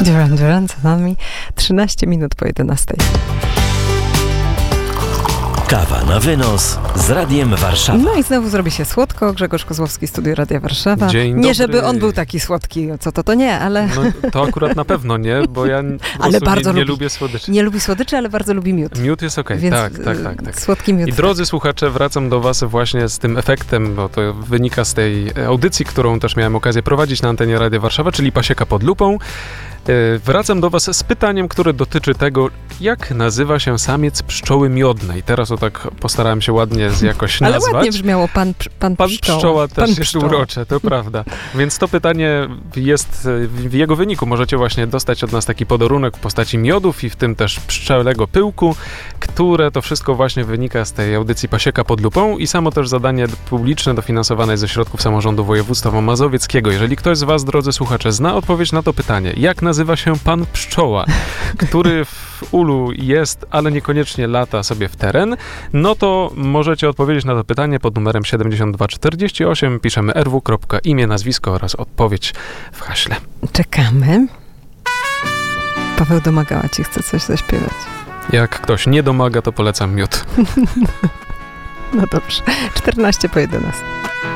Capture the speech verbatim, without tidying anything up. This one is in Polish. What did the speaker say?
Duran Duran za nami, trzynaście minut po jedenastej. Kawa na wynos z Radiem Warszawa. No i znowu zrobi się słodko. Grzegorz Kozłowski, Studio Radia Warszawa. Dzień nie, dobry. żeby on był taki słodki, co to, to nie, ale... No, to akurat na pewno nie, bo ja po ale prostu bardzo nie, nie lubi, lubię słodyczy. Nie lubi słodyczy, ale bardzo lubi miód. Miód jest okej, Więc tak, tak, tak, tak. Słodki miód. I drodzy słuchacze, wracam do was właśnie z tym efektem, bo to wynika z tej audycji, którą też miałem okazję prowadzić na antenie Radia Warszawa, czyli Pasieka pod lupą. Wracam do was z pytaniem, które dotyczy tego, jak nazywa się samiec pszczoły miodnej. Teraz o tak postarałem się ładnie jakoś ale nazwać. Ale ładnie brzmiało pan, pan, pan pszczoła. pszczoła też pan jest pszczoła. urocze, to prawda. Więc to pytanie jest, w jego wyniku możecie właśnie dostać od nas taki podarunek w postaci miodów i w tym też pszczelego pyłku, które to wszystko właśnie wynika z tej audycji Pasieka pod lupą i samo też zadanie publiczne dofinansowane ze środków samorządu województwa mazowieckiego. Jeżeli ktoś z was, drodzy słuchacze, zna odpowiedź na to pytanie, jak nazywa się pan pszczoła, który w ulu jest, ale niekoniecznie lata sobie w teren, no to możecie odpowiedzieć na to pytanie pod numerem siedemdziesiąt dwa czterdzieści osiem. Piszemy er wu kropka imię, nazwisko oraz odpowiedź w haśle. Czekamy. Paweł Domagała ci chce coś zaśpiewać. Jak ktoś nie domaga, to polecam miód. No dobrze. czternaście po jedenastej.